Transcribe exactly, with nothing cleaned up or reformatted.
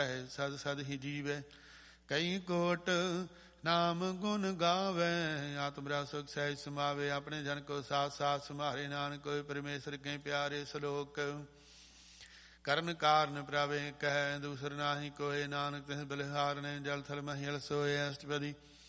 ਸਦ ਸਦ ਹੀ ਜੀਵੈ। ਕਈ ਕੋਟ ਨਾਮ ਗੁਣ ਗਾਵੈ। ਆਤਮ ਰਾ ਸੁਖ ਸਹਿਜ ਸਮਾਵੇ। ਆਪਣੇ ਜਨ ਕੋ ਸਾਥ ਸਾਥ ਸੰਭਾਰੇ। ਨਾਨਕ ਕੋਈ ਪਰਮੇਸ਼ਰ ਕੇ ਪਿਆਰੇ। ਸਲੋਕ ਕਰਨ ਕਾਰਨ ਪ੍ਰਾਵੇ ਕਹਿ। ਦੂਸਰ ਨਾਹੀ ਕੋਏ। ਨਾਨਕ ਤਿਸ ਬਲਿਹਾਰਨੇ ਜਲ ਥਲ ਮਹੀਲ ਸੋਏ। ਅਸ਼ਟਪਦੀ